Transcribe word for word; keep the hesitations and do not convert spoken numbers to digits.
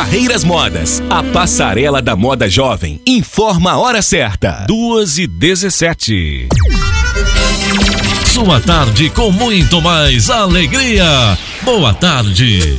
Barreiras Modas, a passarela da moda jovem, informa a hora certa. duas e dezessete. Sua tarde com muito mais alegria. Boa tarde.